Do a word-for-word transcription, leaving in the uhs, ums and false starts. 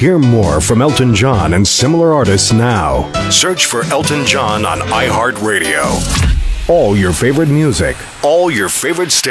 Hear more from Elton John and similar artists now. Search for Elton John on iHeartRadio. All your favorite music, all your favorite stations.